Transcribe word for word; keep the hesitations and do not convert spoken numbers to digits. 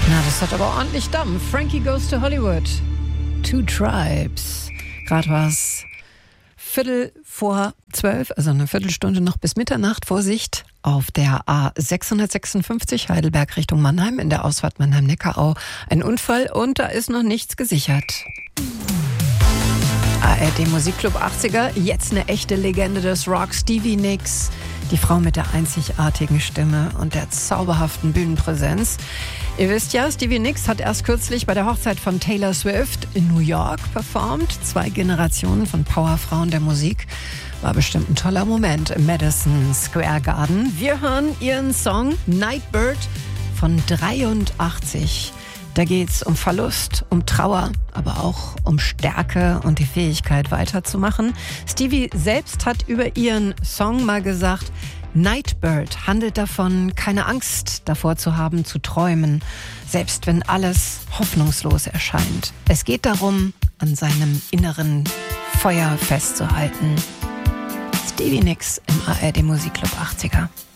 Na, das hat aber ordentlich Dampf. Frankie Goes to Hollywood. Two Tribes. Gerade war es Viertel vor zwölf, also eine Viertelstunde noch bis Mitternacht. Vorsicht auf der A sechshundertsechsundfünfzig Heidelberg Richtung Mannheim in der Ausfahrt Mannheim-Neckarau. Ein Unfall und da ist noch nichts gesichert. A R D Musikclub achtziger, jetzt eine echte Legende des Rock, Stevie Nicks. Die Frau mit der einzigartigen Stimme und der zauberhaften Bühnenpräsenz. Ihr wisst ja, Stevie Nicks hat erst kürzlich bei der Hochzeit von Taylor Swift in New York performt. Zwei Generationen von Powerfrauen der Musik. War bestimmt ein toller Moment im Madison Square Garden. Wir hören ihren Song Nightbird von dreiundachtzig. Da geht's um Verlust, um Trauer, aber auch um Stärke und die Fähigkeit weiterzumachen. Stevie selbst hat über ihren Song mal gesagt, Nightbird handelt davon, keine Angst davor zu haben, zu träumen, selbst wenn alles hoffnungslos erscheint. Es geht darum, an seinem inneren Feuer festzuhalten. Stevie Nicks im A R D Musikclub achtziger.